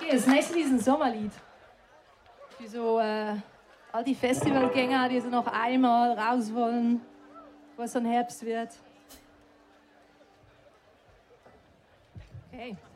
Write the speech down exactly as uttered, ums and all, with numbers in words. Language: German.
Okay, das nächste Lied ist ein Sommerlied. Für so äh, all die Festivalgänger, die so noch einmal raus wollen, wo es dann Herbst wird. Okay.